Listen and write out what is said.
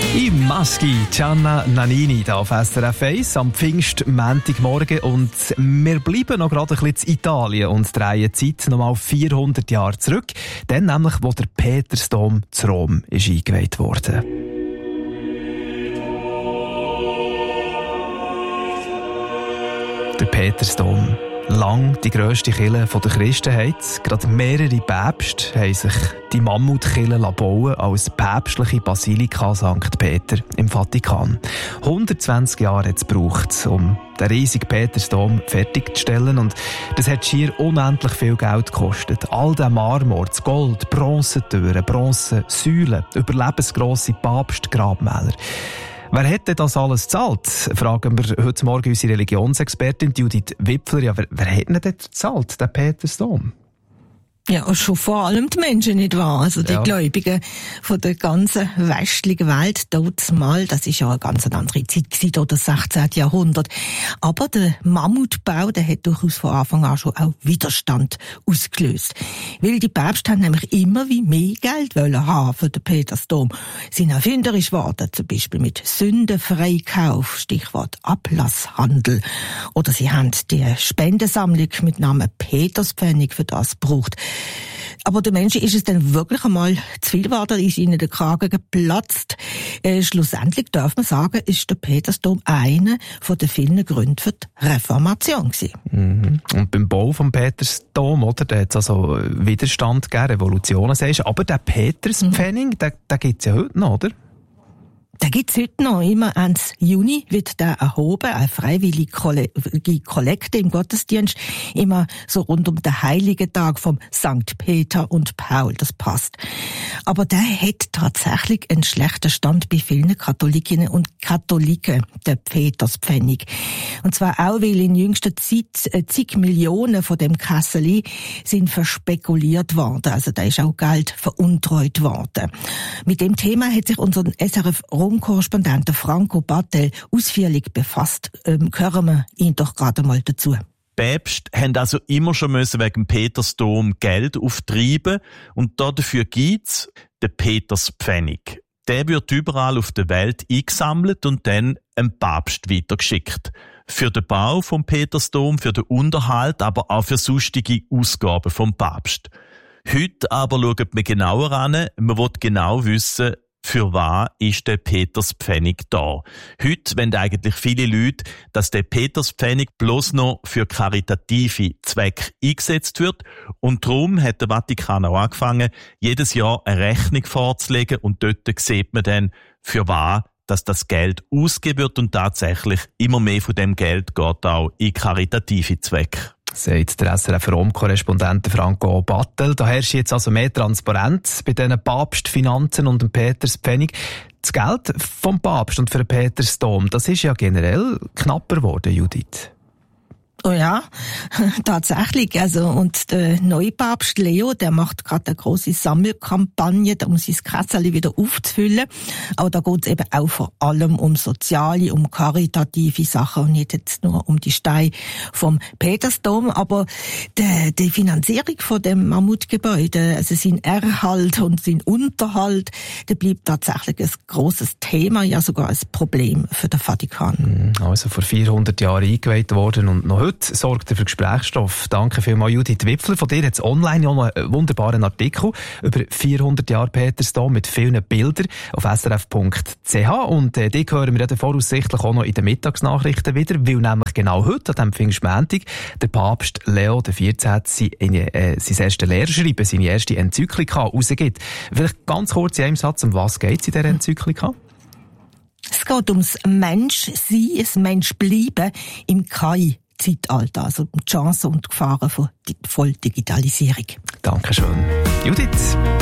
I Maschi, Gianna Nannini hier auf SRF 1 am Pfingstmontagmorgen und wir bleiben noch gerade ein bisschen in Italien und drehen die Zeit nochmal 400 Jahre zurück, dann nämlich, wo der Petersdom zu Rom ist eingeweiht wurde. Der Petersdom. Lang die grösste Kirche der Christenheit. Gerade mehrere Päpste haben sich die Mammutkirche bauen als päpstliche Basilika St. Peter im Vatikan. 120 Jahre hat es gebraucht, um den riesigen Petersdom fertigzustellen. Und das hat schier unendlich viel Geld gekostet. All der Marmor, das Gold, Bronzetüren, Bronzesäulen, überlebensgrosse Papstgrabmäler. Wer hat denn das alles gezahlt? Fragen wir heute Morgen unsere Religionsexpertin Judith Wipfler. Ja, wer hat denn das gezahlt, den Petersdom? Ja, schon vor allem die Menschen, nicht wahr? Also die Gläubigen von der ganzen westlichen Welt dort mal, das ist ja eine ganz andere Zeit gewesen, dort das 16. Jahrhundert. Aber der Mammutbau, der hat durchaus von Anfang an schon auch Widerstand ausgelöst. Weil die Päpste haben nämlich immer wie mehr Geld wollen haben für den Petersdom. Sie sind erfinderisch geworden, zum Beispiel mit Sündenfreikauf, Stichwort Ablasshandel. Oder sie haben die Spendensammlung mit Namen Peterspfennig für das gebraucht. Aber den Menschen ist es dann wirklich einmal zu viel geworden, ist ihnen der Kragen geplatzt. Schlussendlich darf man sagen, ist der Petersdom einer von den vielen Gründen für die Reformation gewesen. Mhm. Und beim Bau vom Petersdom, oder, da hat es also Widerstand gegeben, Revolutionen, sagst du. Aber der Peterspfennig, den gibt es ja heute noch, oder? Den gibt's heute noch. Immer Ende Juni wird der erhoben, eine freiwillige Kollekte im Gottesdienst. Immer so rund um den heiligen Tag vom St. Peter und Paul. Das passt. Aber der hat tatsächlich einen schlechten Stand bei vielen Katholikinnen und Katholiken, der Peterspfennig. Und zwar auch, weil in jüngster Zeit zig Millionen von dem Kesseli sind verspekuliert worden. Also da ist auch Geld veruntreut worden. Mit dem Thema hat sich unser SRF Korrespondent Franco Battel ausführlich befasst. Hören wir ihn doch gerade mal dazu. Päpste haben also immer schon wegen dem Petersdom Geld auftreiben und dafür gibt's den Peterspfennig. Der wird überall auf der Welt eingesammelt und dann einem Papst weitergeschickt. Für den Bau vom Petersdom, für den Unterhalt, aber auch für sonstige Ausgaben vom Papst. Heute aber schaut man genauer an, man will genau wissen, für was ist der Peterspfennig da? Heute wollen eigentlich viele Leute, dass der Peterspfennig bloß noch für karitative Zwecke eingesetzt wird. Und darum hat der Vatikan auch angefangen, jedes Jahr eine Rechnung vorzulegen. Und dort sieht man dann, für was dass das Geld ausgegeben wird. Und tatsächlich immer mehr von dem Geld geht auch in karitative Zwecke. Sagt der SRF-Rom-Korrespondent Franco Battel. Da herrscht jetzt also mehr Transparenz bei diesen Papstfinanzen und dem Peterspfennig. Das Geld vom Papst und für den Petersdom, das ist ja generell knapper geworden, Judith. Oh ja, tatsächlich. Also, und der neue Papst Leo, der macht gerade eine grosse Sammelkampagne, um sein Kessel wieder aufzufüllen. Aber da geht es eben auch vor allem um soziale, um karitative Sachen und nicht jetzt nur um die Steine vom Petersdom. Aber die Finanzierung von dem Mammutgebäude, also sein Erhalt und sein Unterhalt, der bleibt tatsächlich ein grosses Thema, ja sogar ein Problem für den Vatikan. Also vor 400 Jahren eingeweiht worden und noch heute sorgt er für Gesprächsstoff. Danke vielmals, Judith Wipfler. Von dir hat es online noch einen wunderbaren Artikel über 400 Jahre Petersdom mit vielen Bildern auf srf.ch. Und die hören wir dann voraussichtlich auch noch in den Mittagsnachrichten wieder, weil nämlich genau heute, an diesem Pfingstmontag, der Papst Leo XIV. Sein erstes Lehrschreiben, seine erste Enzyklika rausgibt. Vielleicht ganz kurz in einem Satz, um was geht es in dieser Enzyklika? Es geht ums Menschsein, das Menschbleiben im KI-Zeitalter, also um die Chancen und Gefahren von Volldigitalisierung. Dankeschön. Judith.